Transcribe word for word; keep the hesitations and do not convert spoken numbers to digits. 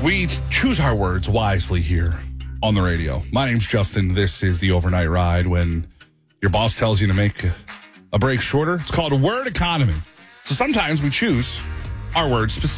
We choose our words wisely here on the radio. My name's Justin. This is the Overnight Ride. When your boss tells you to make a break shorter, it's called a word economy. So sometimes we choose our words specifically.